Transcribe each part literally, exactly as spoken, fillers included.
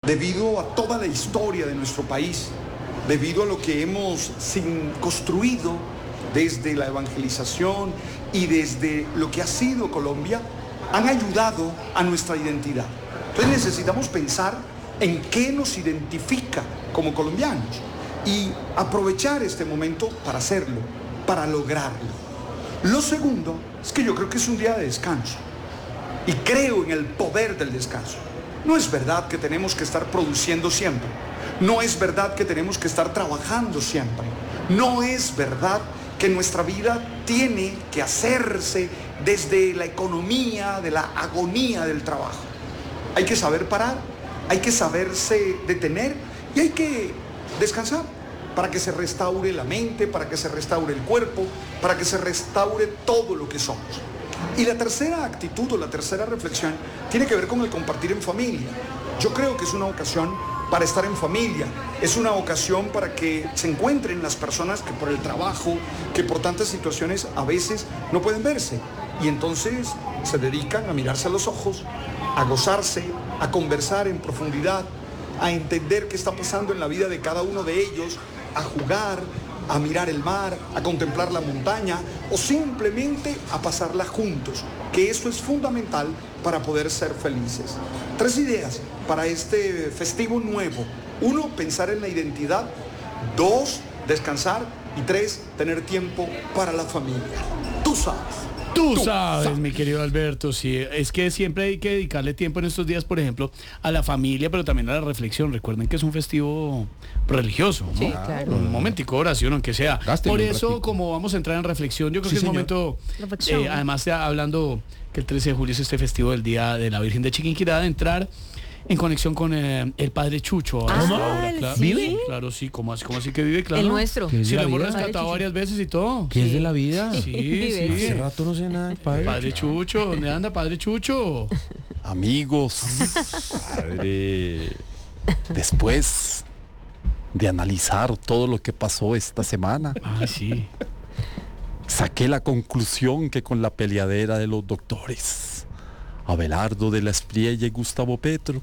debido a toda la historia de nuestro país, debido a lo que hemos sin, construido desde la evangelización y desde lo que ha sido Colombia, han ayudado a nuestra identidad. Entonces necesitamos pensar en qué nos identifica como colombianos y aprovechar este momento para hacerlo, para lograrlo. Lo segundo es que yo creo que es un día de descanso y creo en el poder del descanso. No es verdad que tenemos que estar produciendo siempre, no es verdad que tenemos que estar trabajando siempre, no es verdad que nuestra vida tiene que hacerse desde la economía, de la agonía del trabajo. Hay que saber parar, hay que saberse detener y hay que descansar para que se restaure la mente, para que se restaure el cuerpo, para que se restaure todo lo que somos. Y la tercera actitud o la tercera reflexión tiene que ver con el compartir en familia. Yo creo que es una ocasión para estar en familia, es una ocasión para que se encuentren las personas que por el trabajo, que por tantas situaciones a veces no pueden verse. Y entonces se dedican a mirarse a los ojos, a gozarse, a conversar en profundidad, a entender qué está pasando en la vida de cada uno de ellos, a jugar, a mirar el mar, a contemplar la montaña o simplemente a pasarla juntos, que eso es fundamental para poder ser felices. Tres ideas para este festivo nuevo. Uno, pensar en la identidad. Dos, descansar. Y tres, tener tiempo para la familia. Tú sabes. Tú sabes, sabes, mi querido Alberto, sí, es que siempre hay que dedicarle tiempo en estos días, por ejemplo, a la familia, pero también a la reflexión. Recuerden que es un festivo religioso, ¿no? Sí, claro. Un momentico de oración, aunque sea. Gástelo por eso, como vamos a entrar en reflexión, yo creo sí, que es señor. momento, eh, además ya hablando que el trece de julio es este festivo del Día de la Virgen de Chiquinquirá, de entrar en conexión con eh, el Padre Chucho. Ah, ahora, claro, ¿sí? ¿Vive? Claro, sí, ¿cómo así, cómo así que vive? Claro. El nuestro. Sí, lo hemos vida? rescatado varias veces y todo. ¿Qué es de la vida? Sí, sí. Hace rato no sé nada del padre. Padre Chucho, ¿dónde anda Padre Chucho? Amigos, padre, después de analizar todo lo que pasó esta semana, Ah, sí. saqué la conclusión que con la peleadera de los doctores Abelardo de la Espriella y Gustavo Petro,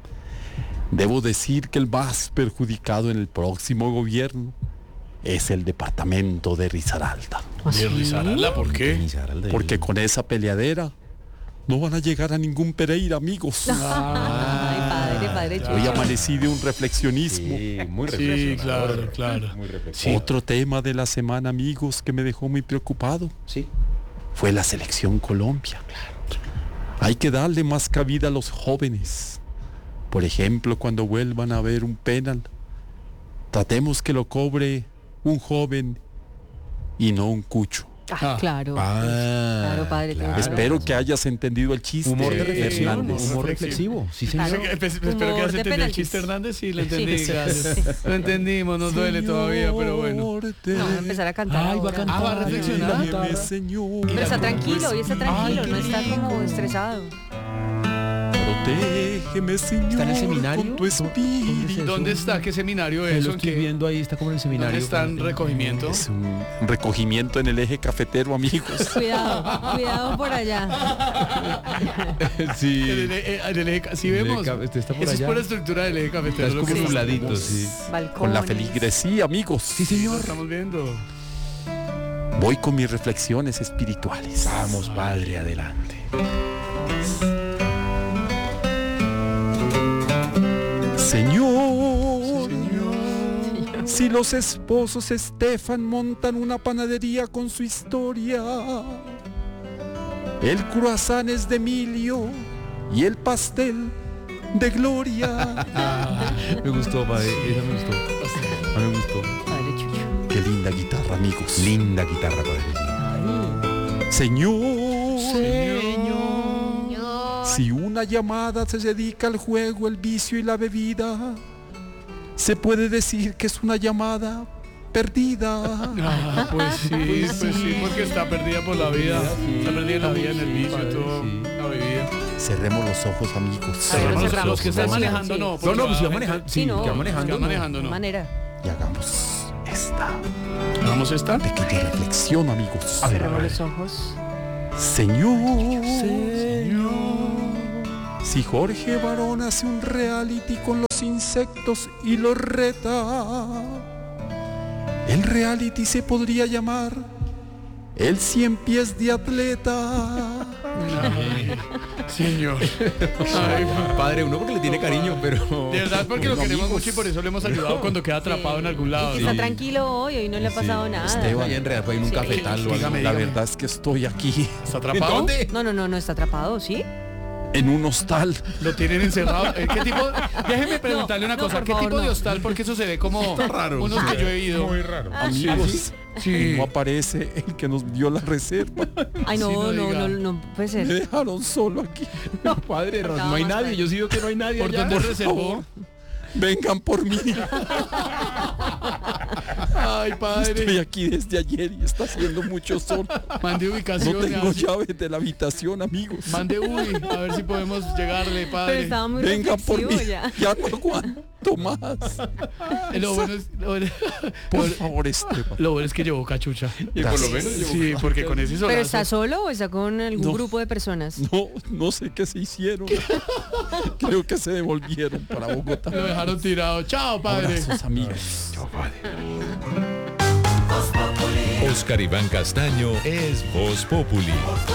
debo decir que el más perjudicado en el próximo gobierno es el departamento de Risaralda. ¿De Risaralda? ¿Por qué? Porque con esa peleadera no van a llegar a ningún Pereira, amigos. Ay, padre, padre Chucho. Hoy amanecí de un reflexionismo. Sí, muy Sí, reflexionador. claro, claro. Muy reflexionador. Sí. Otro tema de la semana, amigos, que me dejó muy preocupado Sí. fue la selección Colombia. Hay que darle más cabida a los jóvenes. Por ejemplo, cuando vuelvan a ver un penal, tratemos que lo cobre un joven y no un cucho. Ah, claro. Ah, Claro, padre. claro. tengo Espero razón. que hayas entendido el chiste. Humor de Sí, reflexión, humor humor reflexivo. reflexivo. Sí, Claro. señor. Espero que, espero que Humor hayas de entendido el penaltis. chiste, Hernández. Sí, lo entendí. Sí. Gracias. Lo entendimos, nos duele todavía, pero bueno. No, va a empezar a cantar. Ay, va a ahora. cantar. Ah, va a reflexionar. Guitarra. Señor, Pero está tranquilo, hoy está tranquilo, Ay, no qué está como lindo. estresado. protégeme, Señor, ¿Está en el seminario? con tu ¿Dónde es espíritu. eso? ¿Dónde está? ¿Qué seminario Lo es eso? ¿En estoy qué- viendo ahí, está como en el seminario. ¿Dónde está en recogimiento? Es un recogimiento en el eje cafetero, amigos. Cuidado, cuidado por allá. Sí. En el, eh, en el eje, ¿sí El eje vemos? ca- este está por Eso es allá. por la estructura del eje cafetero. Es lo como que un estamos- nubladito, sí. Balcones. Con la feligresía, amigos. Sí, Lo señor. estamos viendo. Voy con mis reflexiones espirituales. Vamos, padre, adelante. Señor, si los esposos Estefan montan una panadería con su historia, el croissant es de Emilio y el pastel de Gloria. Me gustó, padre. Esa me gustó. A mí me gustó. Padre Chucho. Qué linda guitarra, amigos. Linda guitarra, padre. Señor, Señor. si una llamada se dedica al juego, el vicio y la bebida, se puede decir que es una llamada perdida. Ah, pues sí, pues sí, porque está perdida por la vida. Está perdida en la vida, en el vicio, padre, todo. sí. La bebida. Cerremos los ojos, amigos. A ver, Cerramos los cerramos. ojos, que están Sí. manejando, no. No, porque no, pues si va va gente- manejando. Sí, Sí, no. que va manejando. Que va no. manejando, De no. manera. Y hagamos esta ¿Vamos a estar? pequeña reflexión, amigos. A ver, a Cerramos ver. los ojos. Señor, Si Jorge Barón hace un reality con los insectos y los reta, el reality se podría llamar El Cien Pies de Atleta. Ay, señor. Ay, Padre, uno porque le tiene cariño, pero... de verdad porque lo Como queremos amigos. mucho y por eso le hemos ayudado cuando queda atrapado en algún lado. Y que ¿no? está tranquilo hoy, hoy no le ha pasado nada. Esteban. Vaya a enredar por ahí en un Sí. cafetal o algo. Dígame, La dígame. verdad es que estoy aquí ¿Está atrapado? ¿En dónde? No, no, no, no está atrapado, ¿sí? en un hostal. Lo tienen encerrado. ¿Eh, ¿Qué tipo? Déjeme preguntarle una no, cosa. por ¿Qué favor, tipo de no. hostal? Porque eso se ve como raro, unos sí. que yo he ido. Muy raro. Amigos, Sí. no aparece el que nos dio la reserva. Ay, no, Sí, no no, diga. no, no, puede Me ser. dejaron solo aquí. No, padre, no, Faltaba no hay más nadie. padre. Yo sí veo que no hay nadie ¿Por allá. dónde Por reservó? favor, vengan por mí. Ay, Estoy padre. aquí desde ayer y está haciendo mucho sol. Mande No ubicación. tengo así. llaves de la habitación, amigos. Mande uy, a ver si podemos llegarle, Pero padre. estaba muy Vengan por mí. reflexivo ya. Ya no aguanto más. Eh, Lo bueno es, lo bueno- Por favor, Esteban. lo bueno es que llevó cachucha. Y por lo menos llevo- Sí, porque con ese solazo. ¿Pero está solo o está con algún No. grupo de personas? No, no sé qué se hicieron. Creo que se devolvieron para Bogotá. Lo dejaron tirado. Chao, padre. Abrazos, amigos. Oscar Iván Castaño es Voz Populi.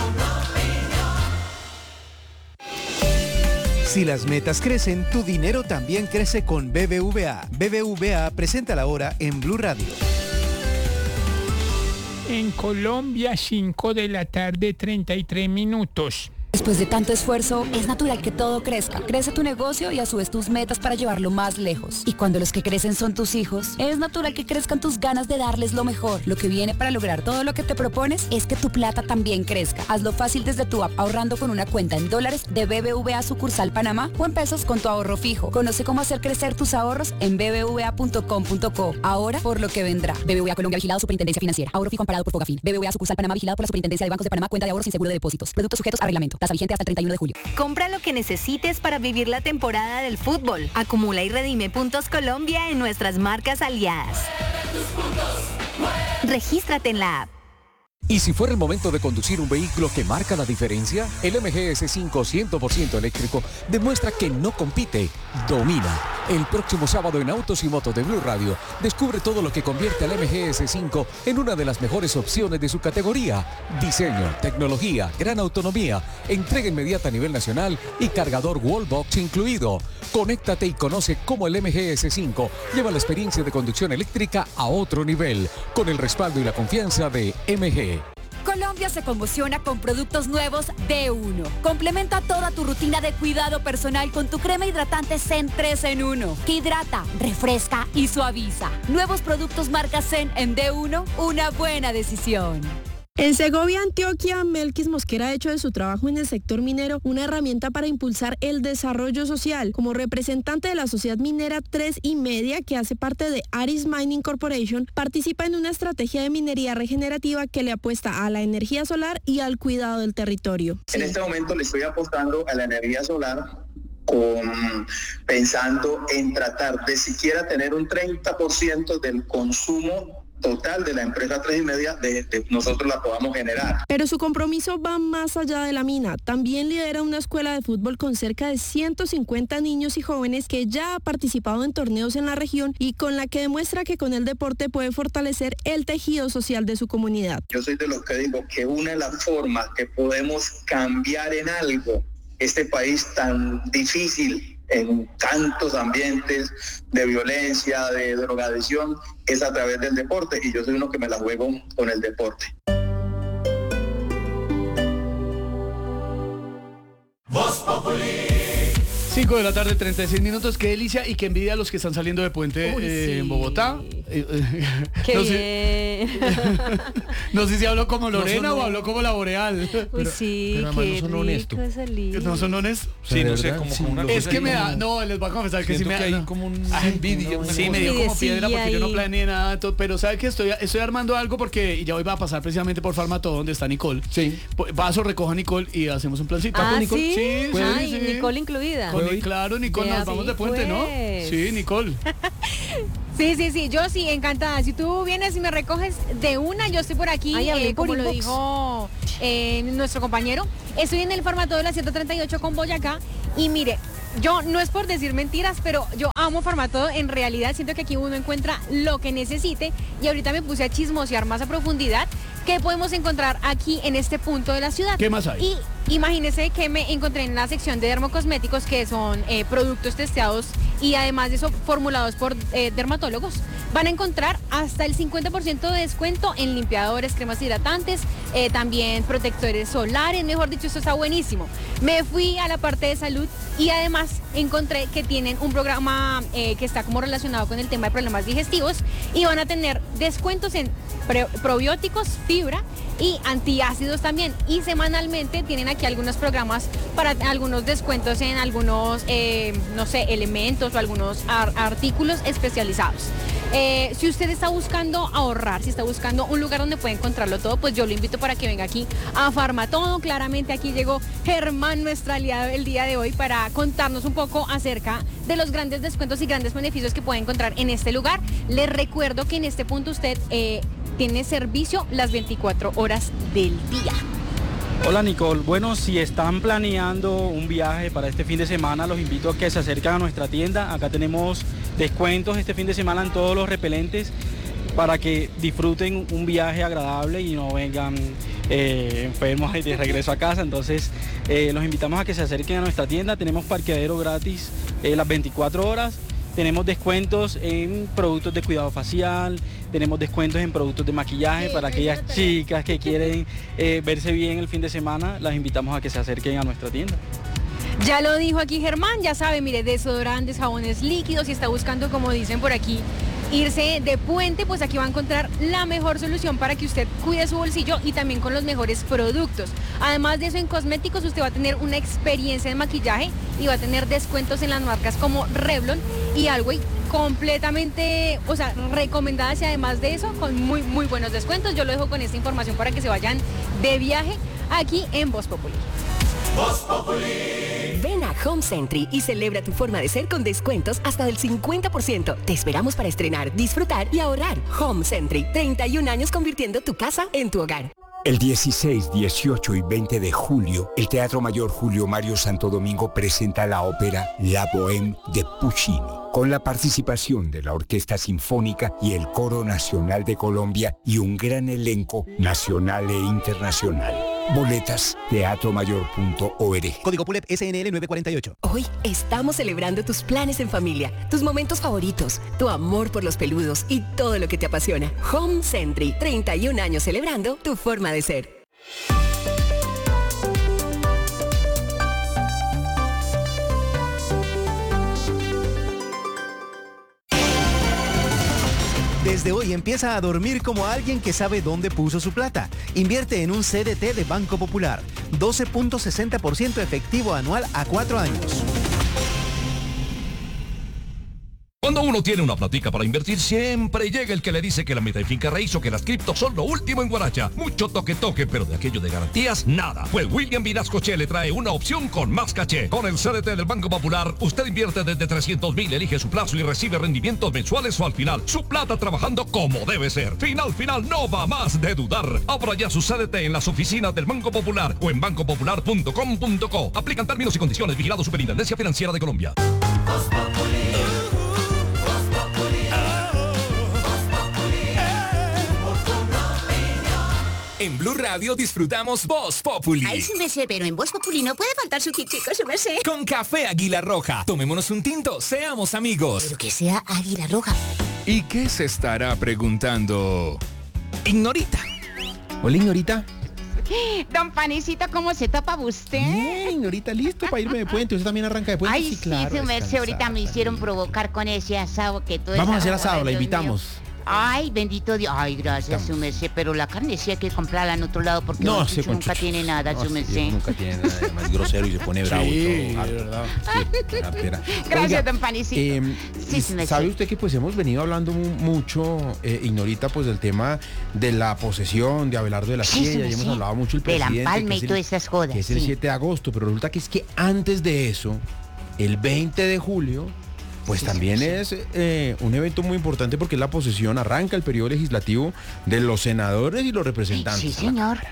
Si las metas crecen, tu dinero también crece con B B V A. B B V A presenta la hora en Blue Radio. En Colombia, cinco de la tarde, treinta y tres minutos. Después de tanto esfuerzo, es natural que todo crezca. Crece tu negocio y a su vez tus metas para llevarlo más lejos. Y cuando los que crecen son tus hijos, es natural que crezcan tus ganas de darles lo mejor. Lo que viene para lograr todo lo que te propones es que tu plata también crezca. Hazlo fácil desde tu app ahorrando con una cuenta en dólares de B B V A sucursal Panamá o en pesos con tu ahorro fijo. Conoce cómo hacer crecer tus ahorros en b b v a punto com punto co. Ahora por lo que vendrá. B B V A Colombia vigilado Superintendencia Financiera. Ahorro fijo amparado por Fogafín. B B V A sucursal Panamá vigilado por la Superintendencia de Bancos de Panamá. Cuenta de ahorros sin seguro de depósitos. Productos sujetos a reglamento. Tasa vigente hasta el treinta y uno de julio. Compra lo que necesites para vivir la temporada del fútbol. Acumula y redime puntos Colombia en nuestras marcas aliadas. Regístrate en la app. ¿Y si fuera el momento de conducir un vehículo que marca la diferencia? El M G S cinco cien por ciento eléctrico demuestra que no compite, domina. El próximo sábado en Autos y Motos de Blue Radio, descubre todo lo que convierte al M G S cinco en una de las mejores opciones de su categoría. Diseño, tecnología, gran autonomía, entrega inmediata a nivel nacional y cargador Wallbox incluido. Conéctate y conoce cómo el M G S cinco lleva la experiencia de conducción eléctrica a otro nivel, con el respaldo y la confianza de M G. Colombia se conmociona con productos nuevos de uno. Complementa toda tu rutina de cuidado personal con tu crema hidratante Zen tres en uno, que hidrata, refresca y suaviza. Nuevos productos marca Zen en D uno, una buena decisión. En Segovia, Antioquia, Melquis Mosquera ha hecho de su trabajo en el sector minero una herramienta para impulsar el desarrollo social. Como representante de la sociedad minera tres y media, que hace parte de Aris Mining Corporation, participa en una estrategia de minería regenerativa que le apuesta a la energía solar y al cuidado del territorio. En este momento le estoy apostando a la energía solar, con, pensando en tratar de siquiera tener un treinta por ciento del consumo total de la empresa tres y media de, de nosotros la podamos generar. Pero su compromiso va más allá de la mina. También lidera una escuela de fútbol con cerca de ciento cincuenta niños y jóvenes que ya ha participado en torneos en la región y con la que demuestra que con el deporte puede fortalecer el tejido social de su comunidad. Yo soy de los que digo que una de las formas que podemos cambiar en algo este país tan difícil en tantos ambientes de violencia, de drogadicción, es a través del deporte, y yo soy uno que me la juego con el deporte. cinco de la tarde, treinta y seis minutos. Qué delicia y qué envidia a los que están saliendo de puente Uy, eh, sí. en Bogotá. Eh, eh, Qué no, sé, bien. no sé si habló como Lorena No, o no. habló como la Boreal. Uy, sí, pero además qué no son rico honestos. ese libro. ¿No son honestos? Sí, no sé, como, como una Es cosa que ahí me da, como- no, les voy a confesar que sí siento me da, que hay no. como un- Ay, envidia, una sí, cosa. me dio como Envidiecilla piedra porque yo no ahí. planeé nada, to- pero ¿sabe qué? Estoy, estoy armando algo porque y ya hoy va a pasar precisamente por Farmatodo, donde está Nicole. Sí. Po- Paso, recojo a Nicole y hacemos un plancito. Ah, ¿Con Nicole? ¿sí? Sí, ¿Puede? sí, Ay, sí. Nicole incluida. Con- ¿Puedo ir? claro, Nicole, Ya, nos vamos sí, de puente, ¿no? pues. Sí, Nicole. Sí, sí, sí, yo sí, encantada. Si tú vienes y me recoges de una, yo estoy por aquí, Ay, hablé eh, por como lo inbox. dijo eh, nuestro compañero. Estoy en el Farmatodo de la ciento treinta y ocho con Boyacá Y mire, yo no es por decir mentiras, pero yo amo Farmatodo. En realidad siento que aquí uno encuentra lo que necesite. Y ahorita me puse a chismosear más a profundidad qué podemos encontrar aquí en este punto de la ciudad. ¿Qué más hay? Y imagínense que me encontré en la sección de dermocosméticos, que son eh, productos testeados y además de eso formulados por eh, dermatólogos. Van a encontrar hasta el cincuenta por ciento de descuento en limpiadores, cremas hidratantes, eh, también protectores solares. Mejor dicho, esto está buenísimo. Me fui a la parte de salud y además encontré que tienen un programa eh, que está como relacionado con el tema de problemas digestivos y van a tener descuentos en pre- probióticos, fibra y antiácidos también. Y semanalmente tienen aquí algunos programas para algunos descuentos en algunos, eh, no sé, elementos o algunos ar- artículos especializados. Eh, si usted está buscando ahorrar, si está buscando un lugar donde puede encontrarlo todo, pues yo lo invito para que venga aquí a Farmatodo. Claramente aquí llegó Germán, nuestro aliado el día de hoy, para contarnos un poco acerca de los grandes descuentos y grandes beneficios que puede encontrar en este lugar. Les recuerdo que en este punto usted eh, tiene servicio las veinticuatro horas del día. Hola Nicole, bueno, si están planeando un viaje para este fin de semana, los invito a que se acerquen a nuestra tienda. Acá tenemos descuentos este fin de semana en todos los repelentes para que disfruten un viaje agradable y no vengan eh, enfermos de regreso a casa. Entonces eh, los invitamos a que se acerquen a nuestra tienda. Tenemos parqueadero gratis eh, las veinticuatro horas. Tenemos descuentos en productos de cuidado facial, tenemos descuentos en productos de maquillaje para aquellas chicas que quieren eh, verse bien el fin de semana. Las invitamos a que se acerquen a nuestra tienda. Ya lo dijo aquí Germán, ya sabe, mire, desodorantes, jabones líquidos, si está buscando, como dicen por aquí, irse de puente, pues aquí va a encontrar la mejor solución para que usted cuide su bolsillo y también con los mejores productos. Además de eso, en cosméticos usted va a tener una experiencia de maquillaje y va a tener descuentos en las marcas como Revlon y Always, completamente, o sea, recomendadas, y además de eso, con muy, muy buenos descuentos. Yo lo dejo con esta información para que se vayan de viaje aquí en Voz Populi. Voz Populi. Ven a Home Century y celebra tu forma de ser con descuentos hasta del cincuenta por ciento. Te esperamos para estrenar, disfrutar y ahorrar. Home Century, treinta y un años convirtiendo tu casa en tu hogar. El dieciséis, dieciocho y veinte de julio, el Teatro Mayor Julio Mario Santo Domingo presenta la ópera La Bohème de Puccini, con la participación de la Orquesta Sinfónica y el Coro Nacional de Colombia y un gran elenco nacional e internacional. Boletas, teatro mayor punto org. Código P U L E P S N L nueve cuarenta y ocho. Hoy estamos celebrando tus planes en familia, tus momentos favoritos, tu amor por los peludos y todo lo que te apasiona. Home Century, treinta y un años celebrando tu forma de ser. Desde hoy empieza a dormir como alguien que sabe dónde puso su plata. Invierte en un C D T de Banco Popular. doce punto sesenta por ciento efectivo anual a cuatro años. Cuando uno tiene una platica para invertir, siempre llega el que le dice que la meta de finca raíz o que las criptos son lo último en Guaracha. Mucho toque toque, pero de aquello de garantías, nada. Pues William Vinascoche le trae una opción con más caché. Con el C D T del Banco Popular, usted invierte desde trescientos mil, elige su plazo y recibe rendimientos mensuales o al final. Su plata trabajando como debe ser. Final, final, no va más de dudar. Abra ya su C D T en las oficinas del Banco Popular o en banco popular punto com punto co. Aplican términos y condiciones. Vigilado Superintendencia Financiera de Colombia. En Blue Radio disfrutamos Voz Populi. Ay, su merced, pero en Voz Populi no puede faltar su tintico, su merced. Con café Águila Roja. Tomémonos un tinto, seamos amigos. Pero que sea Águila Roja. ¿Y qué se estará preguntando Ignorita? Hola, Ignorita. Don Panecito, ¿cómo se topa usted? Bien, Ignorita, listo para irme de puente. ¿Usted también arranca de puente? Ay, sí, sí, claro. su merced, ahorita me hicieron provocar con ese asado que todo. Vamos a hacer asado, la invitamos. Ay, bendito Dios. Ay, gracias, Estamos. su merced. Pero la carne sí hay que comprarla en otro lado porque No, don sí, Chucho con nunca Chucho. tiene nada, No, su sí, merced. nunca tiene nada, además grosero y se pone bravo Sí, y todo. de verdad. Sí, rapera. Gracias, Oiga, don Panecito. eh, Sí, su merced. ¿Sabe usted que pues hemos venido hablando mu- mucho, eh, Ignorita, pues del tema de la posesión de Abelardo de la Sí, Silla? sí, y hemos sí. hablado mucho el De la presidente. Empalme que y es el- todas esas jodas, Que es el sí. siete de agosto, pero resulta que es que antes de eso, el veinte de julio, pues Sí, también sí, sí. es eh, un evento muy importante porque es la posesión, arranca el periodo legislativo de los senadores y los representantes. Sí, a la señor. Cámara.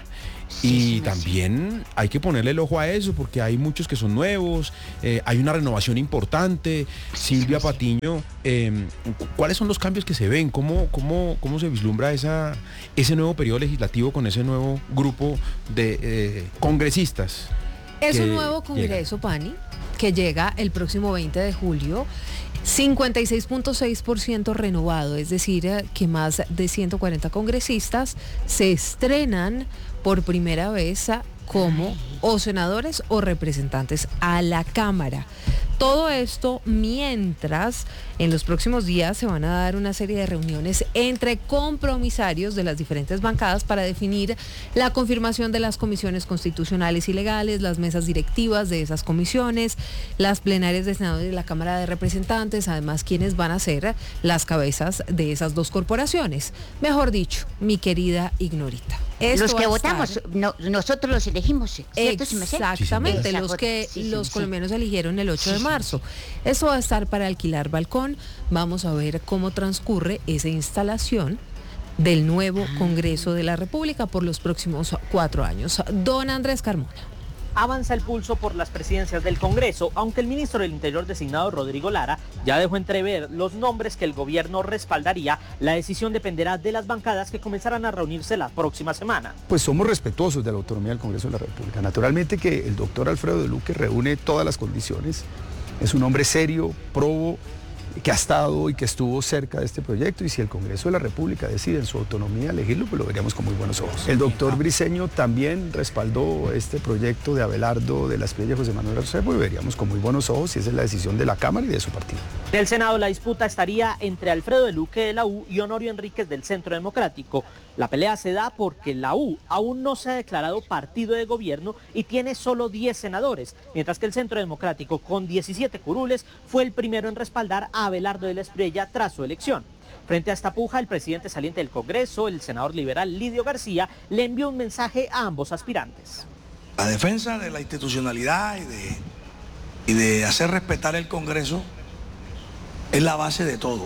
y también hay que ponerle el ojo a eso porque hay muchos que son nuevos, eh, hay una renovación importante. Silvia Patiño, eh, ¿cuáles son los cambios que se ven? ¿Cómo, cómo, cómo se vislumbra esa, ese nuevo periodo legislativo con ese nuevo grupo de eh, congresistas? Es un nuevo congreso, llega. Pani, que llega el próximo veinte de julio. cincuenta y seis punto seis por ciento renovado, es decir, que más de ciento cuarenta congresistas se estrenan por primera vez como o senadores o representantes a la Cámara. Todo esto mientras en los próximos días se van a dar una serie de reuniones entre compromisarios de las diferentes bancadas para definir la confirmación de las comisiones constitucionales y legales, las mesas directivas de esas comisiones, las plenarias de Senado y de la Cámara de Representantes, además quienes van a ser las cabezas de esas dos corporaciones. Mejor dicho, mi querida Ignorita. Esto los que votamos, estar... no, nosotros los elegimos, ¿cierto? Exactamente, los que sí, sí, los sí. colombianos eligieron el ocho sí, de marzo. Eso va a estar para alquilar balcón. Vamos a ver cómo transcurre esa instalación del nuevo Congreso de la República por los próximos cuatro años. Don Andrés Carmona. Avanza el pulso por las presidencias del Congreso, aunque el ministro del Interior designado Rodrigo Lara ya dejó entrever los nombres que el gobierno respaldaría. La decisión dependerá de las bancadas que comenzarán a reunirse la próxima semana. Pues somos respetuosos de la autonomía del Congreso de la República. Naturalmente que el doctor Alfredo de Luque reúne todas las condiciones. Es un hombre serio, probo, que ha estado y que estuvo cerca de este proyecto, y si el Congreso de la República decide en su autonomía elegirlo, pues lo veríamos con muy buenos ojos. El doctor Briceño también respaldó este proyecto de Abelardo de la Espriella y José Manuel Restrepo, y veríamos con muy buenos ojos si esa es la decisión de la Cámara y de su partido. En el Senado la disputa estaría entre Alfredo de Luque de la U y Honorio Enríquez del Centro Democrático. La pelea se da porque la U aún no se ha declarado partido de gobierno y tiene solo diez senadores, mientras que el Centro Democrático, con diecisiete curules, fue el primero en respaldar a Abelardo de la Espriella tras su elección. Frente a esta puja, el presidente saliente del Congreso, el senador liberal Lidio García, le envió un mensaje a ambos aspirantes. La defensa de la institucionalidad y de, y de hacer respetar el Congreso es la base de todo.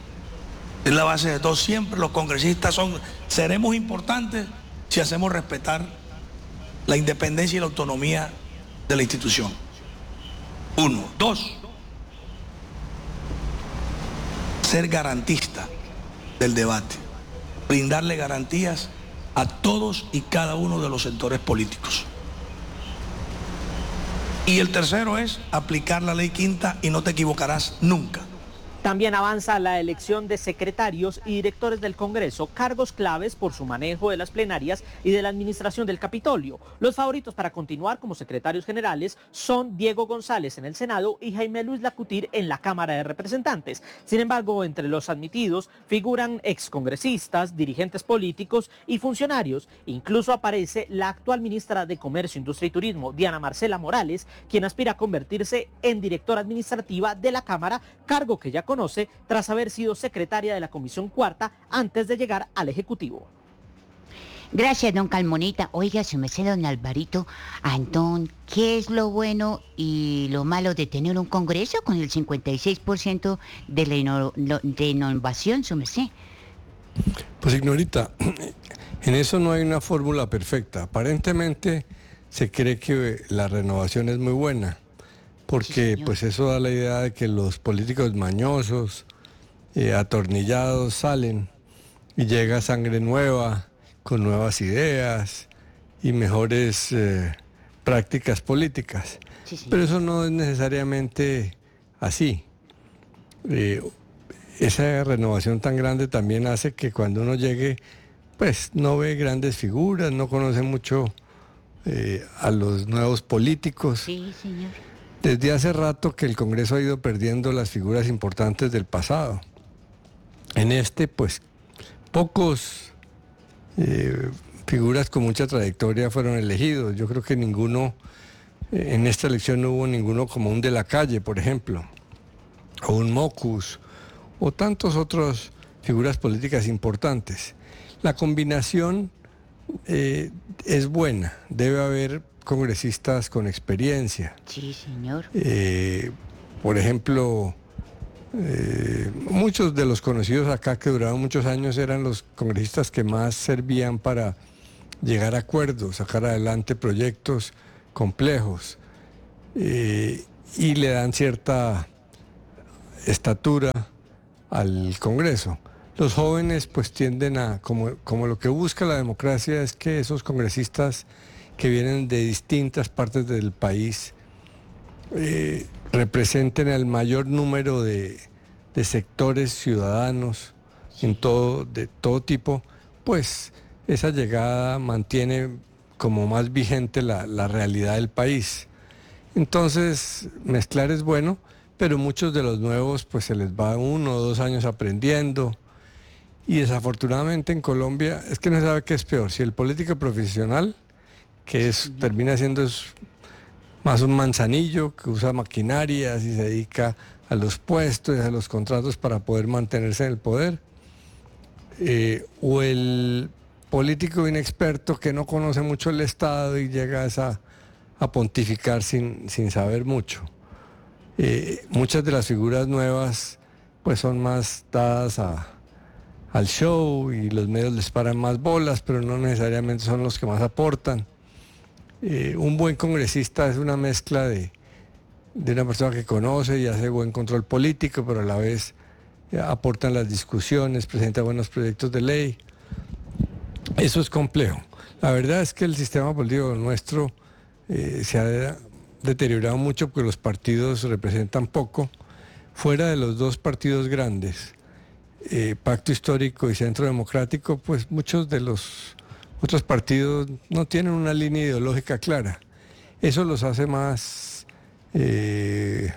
Es la base de todo. Siempre los congresistas son, seremos importantes si hacemos respetar la independencia y la autonomía de la institución. Uno. Dos. Ser garantista del debate. Brindarle garantías a todos y cada uno de los sectores políticos. Y el tercero es aplicar la ley quinta y no te equivocarás nunca. También avanza la elección de secretarios y directores del Congreso, cargos claves por su manejo de las plenarias y de la administración del Capitolio. Los favoritos para continuar como secretarios generales son Diego González en el Senado y Jaime Luis Lacutir en la Cámara de Representantes. Sin embargo, entre los admitidos figuran excongresistas, dirigentes políticos y funcionarios. Incluso aparece la actual ministra de Comercio, Industria y Turismo, Diana Marcela Morales, quien aspira a convertirse en directora administrativa de la Cámara, cargo que ya conoce tras haber sido secretaria de la Comisión Cuarta antes de llegar al Ejecutivo. Gracias, don Calmonita. Oiga, su merced, don Alvarito, Antón, ¿qué es lo bueno y lo malo de tener un Congreso con el cincuenta y seis por ciento de la ino- de innovación, su merced? Pues, Ignorita, en eso no hay una fórmula perfecta. Aparentemente se cree que la renovación es muy buena, porque sí, pues eso da la idea de que los políticos mañosos, eh, atornillados, salen y llega sangre nueva, con nuevas ideas y mejores eh, prácticas políticas. Sí, sí. Pero eso no es necesariamente así. Eh, esa renovación tan grande también hace que cuando uno llegue, pues no ve grandes figuras, no conoce mucho eh, a los nuevos políticos. Sí, señor. Desde hace rato que el Congreso ha ido perdiendo las figuras importantes del pasado. En este, pues, pocos eh, figuras con mucha trayectoria fueron elegidos. Yo creo que ninguno, eh, en esta elección no hubo ninguno como un de la calle, por ejemplo, o un Mocus, o tantos otros figuras políticas importantes. La combinación eh, es buena, debe haber congresistas con experiencia. Sí, señor. Eh, por ejemplo, eh, muchos de los conocidos acá que duraron muchos años eran los congresistas que más servían para llegar a acuerdos, sacar adelante proyectos complejos eh, y le dan cierta estatura al Congreso. Los jóvenes pues tienden a, como, como lo que busca la democracia es que esos congresistas que vienen de distintas partes del país eh, representen el mayor número de, de sectores ciudadanos en todo, de todo tipo, pues esa llegada mantiene como más vigente la, la realidad del país. Entonces, mezclar es bueno, pero muchos de los nuevos pues se les va uno o dos años aprendiendo. Y desafortunadamente en Colombia es que no se sabe qué es peor, si el político profesional, que es, termina siendo es más un manzanillo, que usa maquinarias y se dedica a los puestos y a los contratos para poder mantenerse en el poder, eh, o el político inexperto que no conoce mucho el Estado y llega a, esa, a pontificar sin, sin saber mucho. Eh, muchas de las figuras nuevas pues son más dadas a, al show y los medios les paran más bolas, pero no necesariamente son los que más aportan. Eh, un buen congresista es una mezcla de, de una persona que conoce y hace buen control político, pero a la vez eh, aporta en las discusiones, presenta buenos proyectos de ley. Eso es complejo. La verdad es que el sistema político nuestro eh, se ha deteriorado mucho porque los partidos representan poco. Fuera de los dos partidos grandes, eh, Pacto Histórico y Centro Democrático, pues muchos de los otros partidos no tienen una línea ideológica clara. Eso los hace más eh,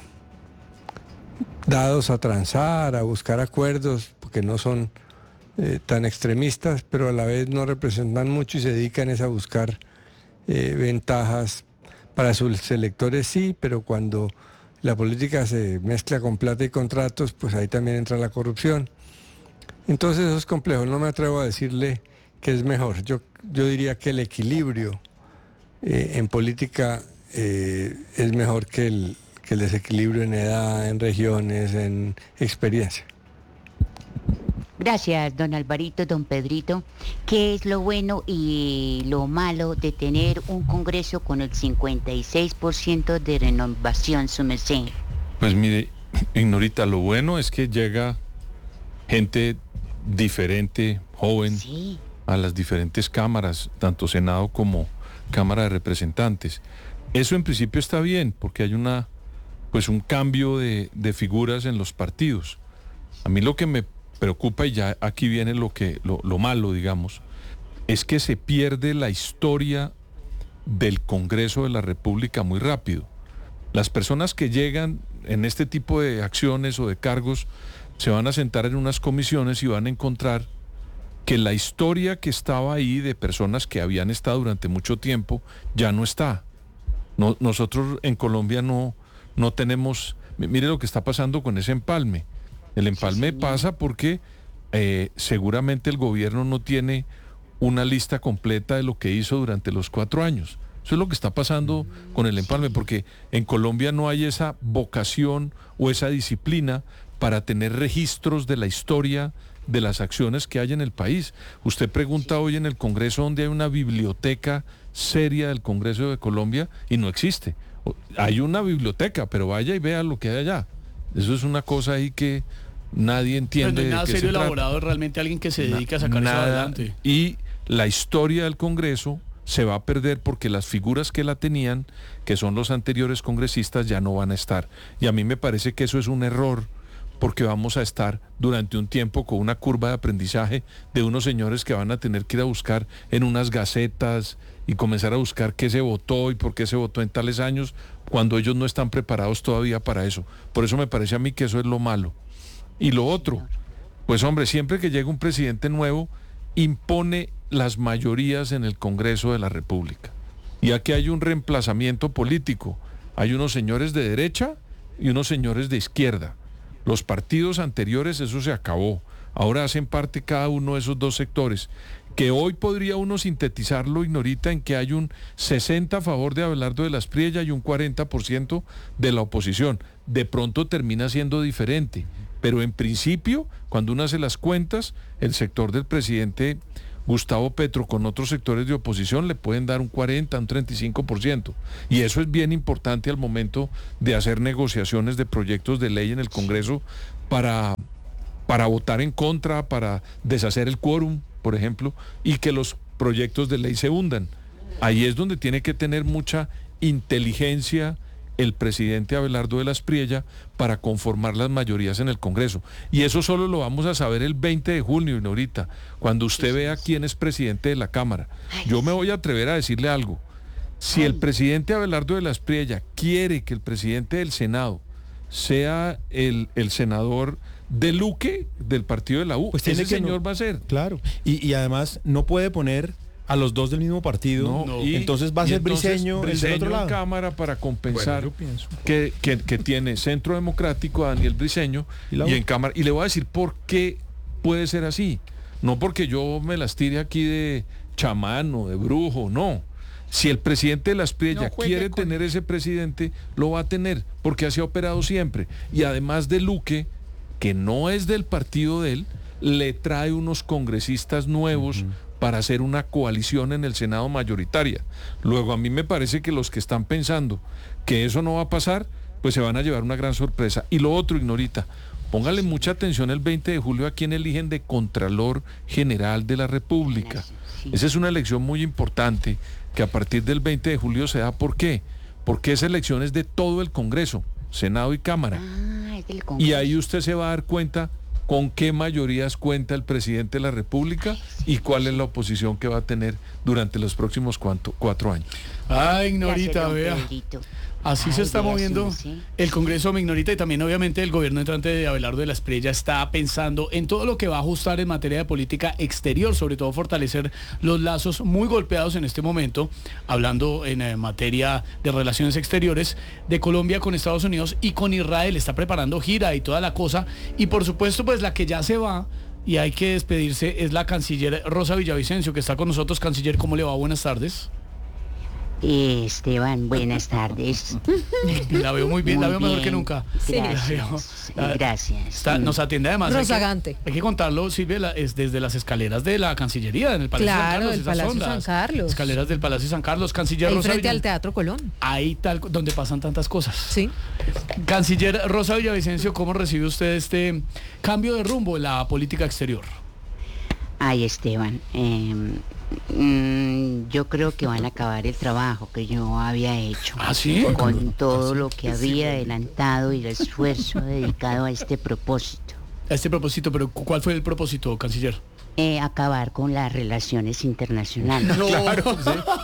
dados a transar, a buscar acuerdos, porque no son eh, tan extremistas, pero a la vez no representan mucho y se dedican es a buscar eh, ventajas para sus electores, sí, pero cuando la política se mezcla con plata y contratos, pues ahí también entra la corrupción. Entonces eso es complejo, no me atrevo a decirle que es mejor. Yo, yo diría que el equilibrio eh, en política eh, es mejor que el, que el desequilibrio en edad, en regiones, en experiencia. Gracias, don Alvarito, don Pedrito. ¿Qué es lo bueno y lo malo de tener un Congreso con el cincuenta y seis por ciento de renovación, su merced? Pues mire, Ignorita, lo bueno es que llega gente diferente, joven, sí, a las diferentes cámaras, tanto Senado como Cámara de Representantes. Eso en principio está bien, porque hay una, pues un cambio de, de figuras en los partidos. A mí lo que me preocupa, y ya aquí viene lo que lo, lo malo, digamos, es que se pierde la historia del Congreso de la República muy rápido. Las personas que llegan en este tipo de acciones o de cargos se van a sentar en unas comisiones y van a encontrar que la historia que estaba ahí de personas que habían estado durante mucho tiempo ya no está. No, nosotros en Colombia no, no tenemos, mire lo que está pasando con ese empalme. El empalme sí, pasa porque eh, seguramente el gobierno no tiene una lista completa de lo que hizo durante los cuatro años. Eso es lo que está pasando con el empalme, porque en Colombia no hay esa vocación o esa disciplina para tener registros de la historia de las acciones que hay en el país. Usted pregunta hoy en el Congreso dónde hay una biblioteca seria del Congreso de Colombia y no existe. Hay una biblioteca, pero vaya y vea lo que hay allá. Eso es una cosa ahí que nadie entiende. Pero no hay nada de qué serio se elaborado, trata. realmente alguien que se dedica a sacar Nada, eso adelante. Y la historia del Congreso se va a perder porque las figuras que la tenían, que son los anteriores congresistas, ya no van a estar. Y a mí me parece que eso es un error, porque vamos a estar durante un tiempo con una curva de aprendizaje de unos señores que van a tener que ir a buscar en unas gacetas y comenzar a buscar qué se votó y por qué se votó en tales años, cuando ellos no están preparados todavía para eso. Por eso me parece a mí que eso es lo malo. Y lo otro, pues hombre, siempre que llega un presidente nuevo, impone las mayorías en el Congreso de la República. Y aquí hay un reemplazamiento político. Hay unos señores de derecha y unos señores de izquierda. Los partidos anteriores, eso se acabó. Ahora hacen parte cada uno de esos dos sectores, que hoy podría uno sintetizarlo, Ignorita, en que hay un sesenta a favor de Abelardo de la Espriella y un cuarenta por ciento de la oposición. De pronto termina siendo diferente, pero en principio, cuando uno hace las cuentas, el sector del presidente Gustavo Petro con otros sectores de oposición le pueden dar un cuarenta, un treinta y cinco por ciento. Y eso es bien importante al momento de hacer negociaciones de proyectos de ley en el Congreso para, para votar en contra, para deshacer el quórum, por ejemplo, y que los proyectos de ley se hundan. Ahí es donde tiene que tener mucha inteligencia el presidente Abelardo de la Espriella para conformar las mayorías en el Congreso. Y eso solo lo vamos a saber el veinte de junio, Ignorita, cuando usted vea quién es presidente de la Cámara. Yo me voy a atrever a decirle algo. Si el presidente Abelardo de la Espriella quiere que el presidente del Senado sea el, el senador de Luque, del partido de la U, pues tiene ese que señor no, va a ser. Claro, y, y además no puede poner a los dos del mismo partido, No, no. y entonces va a Y ser entonces Briceño, el del Briceño otro lado. en Cámara para compensar Bueno, yo pienso. que, que, que tiene Centro Democrático a Daniel Briceño ¿Y y, la U? en Cámara. Y le voy a decir por qué puede ser así. No porque yo me las tire aquí de chamán o de brujo, no. Si el presidente de la Espriella No juegue quiere con- tener ese presidente, lo va a tener, porque así ha operado siempre. Y además de Luque, que no es del partido de él, le trae unos congresistas nuevos uh-huh. para hacer una coalición en el Senado mayoritaria. Luego a mí me parece que los que están pensando que eso no va a pasar, pues se van a llevar una gran sorpresa. Y lo otro, Ignorita, póngale mucha atención el veinte de julio a quien eligen de Contralor General de la República. Esa es una elección muy importante que a partir del veinte de julio se da. ¿Por qué? Porque esa elección es de todo el Congreso, Senado y Cámara. Ah, es del Congreso. Y ahí usted se va a dar cuenta con qué mayorías cuenta el presidente de la República y cuál es la oposición que va a tener durante los próximos cuatro, cuatro años. Ay, Ignorita, vea. Así se está moviendo el Congreso, mi Ignorita, y también obviamente el gobierno entrante de Abelardo de la Espriella está pensando en todo lo que va a ajustar en materia de política exterior, sobre todo fortalecer los lazos muy golpeados en este momento, hablando en eh, materia de relaciones exteriores de Colombia con Estados Unidos y con Israel. Está preparando gira y toda la cosa, y por supuesto pues la que ya se va y hay que despedirse es la canciller Rosa Villavicencio, que está con nosotros. Canciller, ¿cómo le va? Buenas tardes. Eh, Esteban, buenas tardes. La veo muy bien, Muy la veo mejor bien. que nunca. Gracias, La veo- la- gracias. está- nos atiende además. hay que- Rozagante. Hay que, contarlo, Silvia, la- es desde las escaleras de la Cancillería, en el Palacio Claro, San Carlos. el esas Palacio son San las Carlos. Escaleras del Palacio San Carlos. Canciller Ahí Rosa frente al Villavicencio. Teatro Colón. Ahí tal, donde pasan tantas cosas. Sí. Canciller Rosa Villavicencio, ¿cómo recibe usted este cambio de rumbo en la política exterior? Ay, Esteban, eh, mm, yo creo que van a acabar el trabajo que yo había hecho. ¿Ah, sí? Con todo lo que había adelantado y el esfuerzo dedicado a este propósito. A este propósito, pero ¿cuál fue el propósito, canciller? Eh, acabar con las relaciones internacionales. No, claro,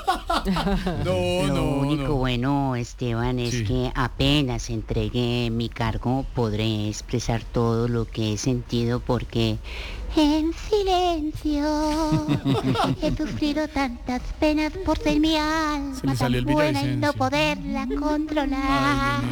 Lo no, único no. bueno, Esteban, es Sí. que apenas entregué mi cargo podré expresar todo lo que he sentido porque en silencio he sufrido tantas penas por ser mi Se alma le salió el tan buena y no Villavicencio. poderla controlar.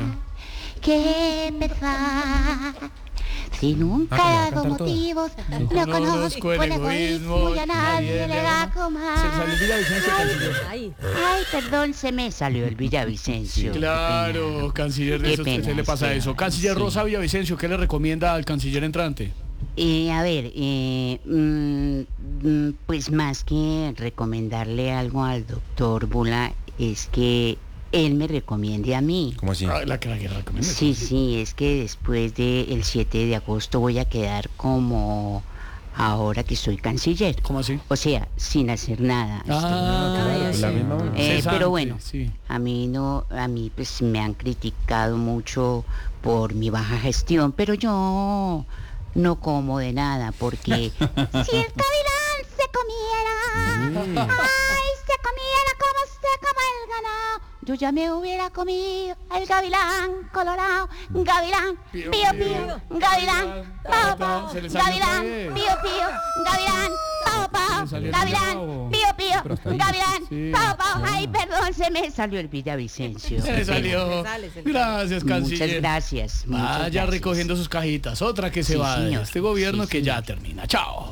Qué pesar. Si nunca Ah, que le va a hago cantar todo. motivos, No no conozco conozco el el egoísmo, egoísmo y a nadie le hago más. Se le salió el Villavicencio, canciller. Ay, perdón, se me salió el Villavicencio. Claro, canciller, Qué eso, pena, se le pasa Esteban, eso. Canciller sí. Rosa Villavicencio, ¿qué le recomienda al canciller entrante? Eh, a ver, eh, mm, mm, pues más que recomendarle algo al doctor Bula, es que él me recomiende a mí. ¿Cómo así? Ah, la que la que recomienda. Sí, sí, es que después del siete de agosto voy a quedar como ahora que soy canciller. ¿Cómo así? O sea, sin hacer nada. Ah, Este, la eh, misma onda. eh, Cesante, pero bueno, sí. a mí no, a mí pues me han criticado mucho por mi baja gestión, pero yo no como de nada porque si el gavilán se comiera, ay, se comiera como se come el ganado, yo ya me hubiera comido el gavilán colorado, gavilán, pío pío, gavilán, pao pao, Se le salió otra gavilán, vez. pío pío, gavilán, pao pao, salió el gavilán, bravo. pío pío, gavilán, Sí. pao pao, ay, perdón, se me salió el Villavicencio. Se le salió. Gracias, canciller. Muchas gracias. muchas Vaya gracias. recogiendo sus cajitas. Otra que se Sí, va de señor. este gobierno Sí, que señor. ya termina. Chao.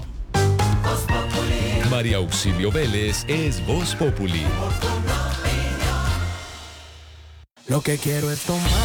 María Auxilio Vélez es Voz Populi. Lo que quiero es tomar